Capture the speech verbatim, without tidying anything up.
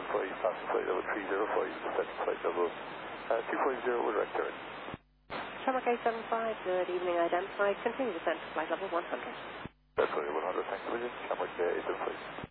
five, passing flight level three zero five, descending flight level uh, two five zero with right turn. Shamrock eight seven five, good evening, identified. Continue descent to flight level one hundred. That's one hundred, thanks a million. Shamrock uh, eight seven five.